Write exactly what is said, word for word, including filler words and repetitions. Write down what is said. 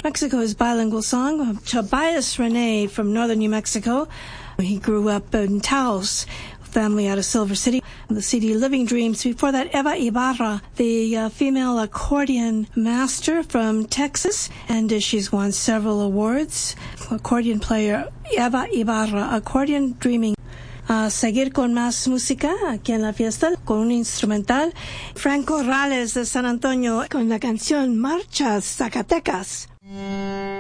Mexico's bilingual song. Tobias Rene from northern New Mexico. He grew up in Taos, family out of Silver City. The C D Living Dreams. Before that, Eva Ibarra, the uh, female accordion master from Texas, and uh, she's won several awards. Accordion player Eva Ibarra, Accordion Dreaming. A seguir con más música aquí en la fiesta, con un instrumental. Franco Rales de San Antonio con la canción Marchas Zacatecas.